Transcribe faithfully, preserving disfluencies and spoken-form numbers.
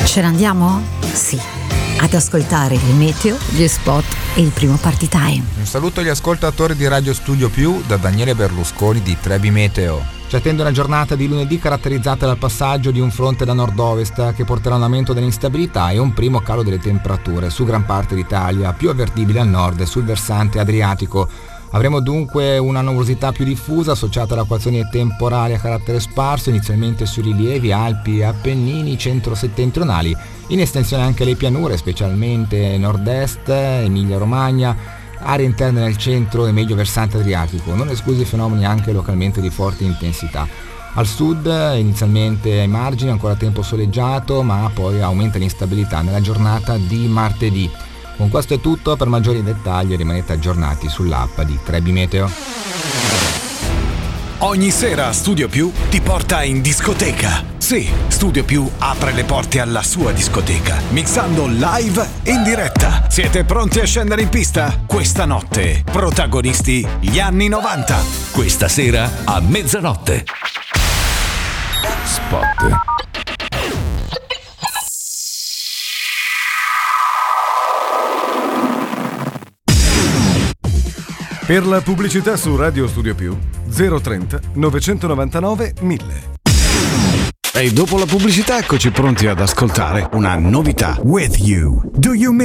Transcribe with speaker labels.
Speaker 1: Ce ne andiamo? Sì. Ad ascoltare il meteo, gli spot e il primo party time.
Speaker 2: Un saluto agli ascoltatori di Radio Studio Più da Daniele Berlusconi di Trebi Meteo. Ci attende una giornata di lunedì caratterizzata dal passaggio di un fronte da nord-ovest che porterà un aumento dell'instabilità e un primo calo delle temperature su gran parte d'Italia, più avvertibile al nord e sul versante adriatico. Avremo dunque una nuvolosità più diffusa associata ad acquazzoni temporali a carattere sparso, inizialmente sui rilievi, Alpi, Appennini, centro-settentrionali, in estensione anche alle pianure, specialmente nord-est, Emilia-Romagna, aree interne nel centro e medio versante adriatico, non esclusi fenomeni anche localmente di forte intensità. Al sud, inizialmente ai margini, ancora tempo soleggiato, ma poi aumenta l'instabilità nella giornata di martedì. Con questo è tutto, per maggiori dettagli rimanete aggiornati sull'app di Trebi Meteo.
Speaker 3: Ogni sera Studio Più ti porta in discoteca. Sì, Studio Più apre le porte alla sua discoteca, mixando live in diretta. Siete pronti a scendere in pista? Questa notte, protagonisti gli anni novanta.
Speaker 4: Questa sera a mezzanotte. Spot.
Speaker 5: Per la pubblicità su Radio Studio Più zero trenta novecentonovantanove mille.
Speaker 3: E dopo la pubblicità eccoci pronti ad ascoltare una novità. With You. Do You Miss